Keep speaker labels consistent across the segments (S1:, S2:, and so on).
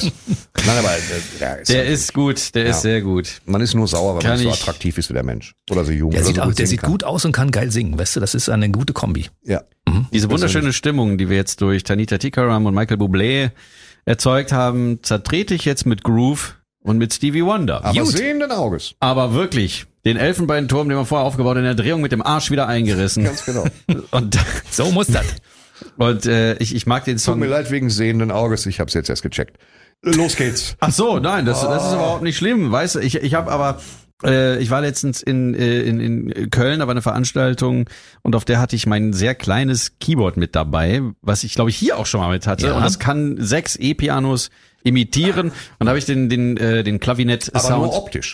S1: Nein, aber
S2: der ist gut, der ist sehr gut.
S1: Man ist nur sauer, wenn man nicht so attraktiv ist wie der Mensch. Oder so jung.
S3: Der sieht gut aus und kann geil singen, weißt du, das ist eine gute Kombi.
S1: Ja.
S2: Diese wunderschöne Stimmung, die wir jetzt durch Tanita Tikaram und Michael Bublé erzeugt haben, zertrete ich jetzt mit Groove und mit Stevie Wonder.
S1: Aber sehenden Auges.
S2: Aber wirklich, den Elfenbeinturm, den wir vorher aufgebaut haben, in der Drehung mit dem Arsch wieder eingerissen.
S1: Ganz genau.
S2: Und
S3: so muss das.
S2: Und ich mag den Song.
S1: Tut mir leid wegen sehenden Auges, ich hab's jetzt erst gecheckt. Los geht's.
S2: Ach so, nein, das ist überhaupt nicht schlimm, weißt du, ich habe aber ich war letztens in Köln, aber eine Veranstaltung und auf der hatte ich mein sehr kleines Keyboard mit dabei, was ich glaube ich hier auch schon mal mit hatte. Ja. Und das kann 6 E-Pianos imitieren und da habe ich den Klavinett-Sound.
S1: Aber nur optisch.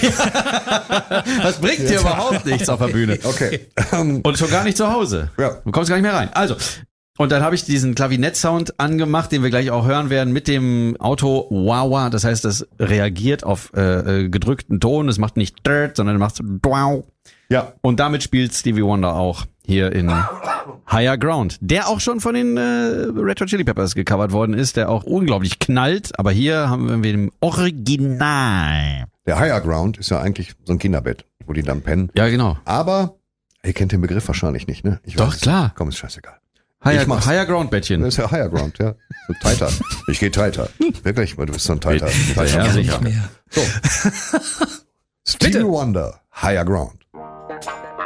S2: Das bringt dir überhaupt nichts auf der Bühne.
S1: Okay.
S2: Und schon gar nicht zu Hause.
S1: Ja.
S2: Du kommst gar nicht mehr rein. Also, und dann habe ich diesen Klavinett-Sound angemacht, den wir gleich auch hören werden, mit dem Auto Wah-Wah. Das heißt, das reagiert auf gedrückten Ton. Es macht nicht dirt, sondern macht so wow.
S1: Ja.
S2: Und damit spielt Stevie Wonder auch hier in Higher Ground, der auch schon von den Red Hot Chili Peppers gecovert worden ist, der auch unglaublich knallt. Aber hier haben wir den Original.
S1: Der Higher Ground ist ja eigentlich so ein Kinderbett, wo die dann pennen.
S2: Ja, genau.
S1: Aber ihr kennt den Begriff wahrscheinlich nicht, ne?
S2: Doch, klar.
S1: Komm, ist scheißegal.
S2: Higher Ground Bettchen.
S1: Das ist ja Higher Ground, ja. So tighter. Ich gehe tighter. Wirklich, du bist so ein tighter.
S2: Ja, sicher.
S1: So. Stevie Wonder, Higher Ground.